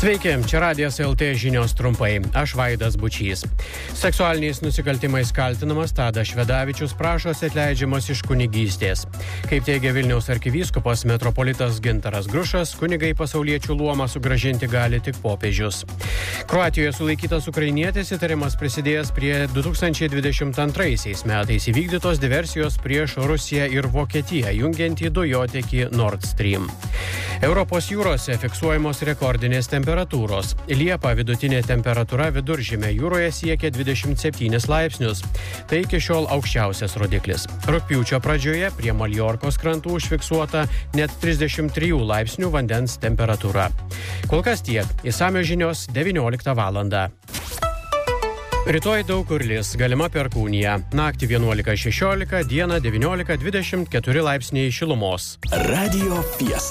Sveiki, čia Radijas LT žinios trumpai. Aš Vaidas Bučys. Seksualiniais nusikaltimais kaltinamas Tadas Švedavičius prašosi atleidžiamas iš kunigystės. Kaip teigia Vilniaus arkivyskupas metropolitas Gintaras Grušas, kunigai pasauliečių luomą sugrąžinti gali tik popiežius. Kroatijoje sulaikytas ukrainietis įtariamas prisidėjęs prie 2022 metais įvykdytos diversijos prieš Rusiją ir Vokietiją, jungiantį dujotiekį Nord Stream. Europos jūrose fiksuojamos rekordinės temperatūros. Liepą vidutinė temperatūra Viduržemio jūroje siekia 27 laipsnius. Tai iki šiol aukščiausias rodiklis. Rugpjūčio pradžioje prie Maljorkos krantų užfiksuota net 33 laipsnių vandens temperatūra. Kol kas tiek. Išsamios žinios 19 valandą. Rytoj daug kur lis, galima perkūnija. Naktį 11-16, dieną 19-24 laipsniai šilumos. Radio Fiesta.